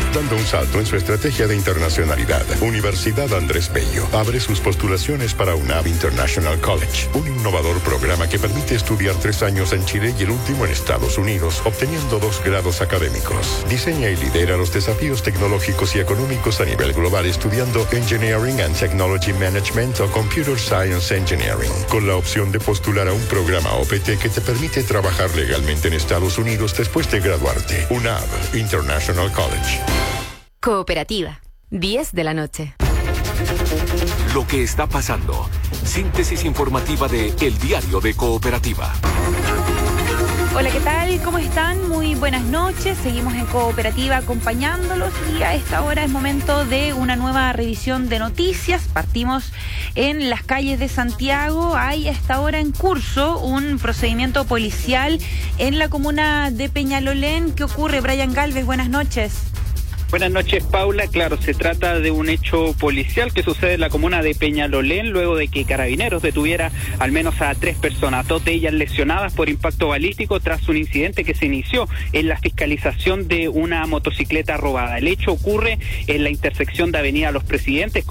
dando un salto en su estrategia de internacionalidad. Universidad Andrés Bello abre sus postulaciones para UNAV International College, un innovador programa que permite estudiar 3 años en Chile y el último en Estados Unidos, obteniendo 2 grados académicos. Diseña y lidera los desafíos tecnológicos y económicos a nivel global estudiando Engineering and Technology Management o Computer Science Engineering, con la opción de postular a un programa OPT que te permite trabajar legalmente en Estados Unidos después de graduarte. UNAV International College. Cooperativa, 10 de la noche. Lo que está pasando. Síntesis informativa de El Diario de Cooperativa. Hola, ¿qué tal? ¿Cómo están? Muy buenas noches. Seguimos en Cooperativa acompañándolos y a esta hora es momento de una nueva revisión de noticias. Partimos en las calles de Santiago. Hay a esta hora en curso un procedimiento policial en la comuna de Peñalolén. ¿Qué ocurre? Brian Galvez, buenas noches. Buenas noches, Paula. Claro, se trata de un hecho policial que sucede en la comuna de Peñalolén luego de que Carabineros detuviera al menos a 3 personas, 2 de ellas lesionadas por impacto balístico tras un incidente que se inició en la fiscalización de una motocicleta robada. El hecho ocurre en la intersección de Avenida Los Presidentes